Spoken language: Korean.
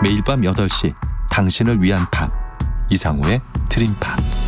매일 밤 8시 당신을 위한 팝 이상우의 드림팝.